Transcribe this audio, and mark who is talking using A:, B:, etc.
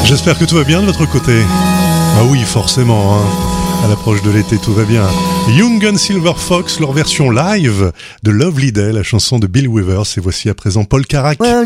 A: J'espère que tout va bien de votre côté. Ah oui, forcément, hein. À l'approche de l'été, tout va bien. Young and Silver Fox, leur version live de Lovely Day, la chanson de Bill Withers. Et voici à présent Paul Carrack.